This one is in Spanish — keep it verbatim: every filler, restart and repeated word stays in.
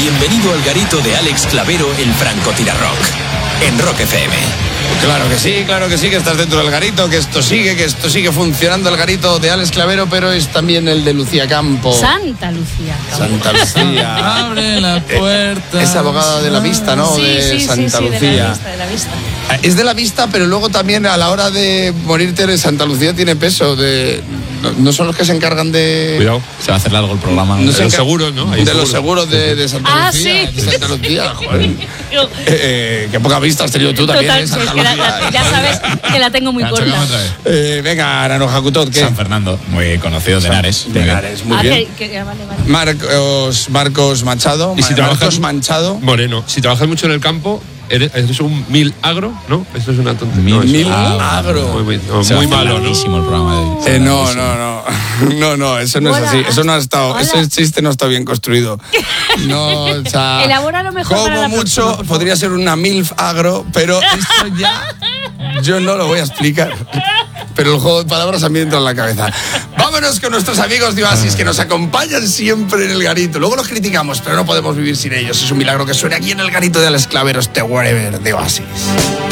Bienvenido al garito de Alex Clavero, el francotirarrock, en Rock F M. Claro que sí, claro que sí, que estás dentro del garito, que esto sigue, que esto sigue funcionando, el garito de Alex Clavero, pero es también el de Lucía Campo. Santa Lucía Campo. Santa Lucía. Abre la puerta. Es abogada de la vista, ¿no? Sí, de sí, Santa sí, sí, Lucía. de la vista, de la vista. Es de la vista, pero luego también a la hora de morirte de Santa Lucía tiene peso. De, no, no son los que se encargan de... Cuidado, se va a hacer largo el programa. No de sé los encar- seguros, ¿no? Hay de los seguros. seguros de, de Santa Ah, Lucía. sí. De Santa Lucía, joder. Eh, eh, qué poca vista has tenido tú también, Total, ¿eh? es Santa que la- Lucía. la- ya sabes que la tengo muy Ya, corta. chocamos otra vez. Eh, venga, Naranjo Cutot, ¿qué? San Fernando, muy conocido, de Henares. De Henares, muy Ah, bien. que- que- vale, vale. Marcos, Marcos Machado. Y si Ma- trabajas- Marcos Manchado. Moreno, si trabajas mucho en el campo, eres, eres un mil agro, ¿no? Esto es una tontería. No, Mil eso- agro. Muy, muy, no, Se va muy a hacer malo, ¿no? larguísimo el programa de Eh, no, no, no, no, no, eso no es Hola. así, eso no ha estado, Hola. ese chiste no está bien construido. No, o sea, Elabóralo mejor como para la mucho próxima, por favor. podría ser una milf agro, pero esto ya yo no lo voy a explicar. Pero el juego de palabras a mí entra en la cabeza. Vámonos con nuestros amigos de Oasis que nos acompañan siempre en el garito. Luego los criticamos, pero no podemos vivir sin ellos. Es un milagro que suene aquí en el garito de Alex Clavero, este Wherever de Oasis.